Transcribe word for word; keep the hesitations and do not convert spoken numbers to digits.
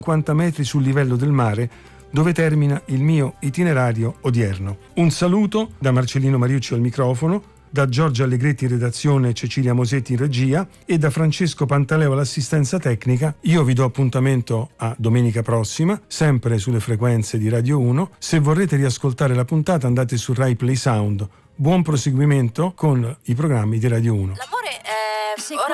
cinquanta metri sul livello del mare, dove termina il mio itinerario odierno. Un saluto da Marcellino Mariucci al microfono, da Giorgio Allegretti in redazione, Cecilia Mosetti in regia e da Francesco Pantaleo all'assistenza tecnica. Io vi do appuntamento a domenica prossima, sempre sulle frequenze di Radio uno. Se vorrete riascoltare la puntata andate su Rai Play Sound. Buon proseguimento con i programmi di Radio uno. L'amore è...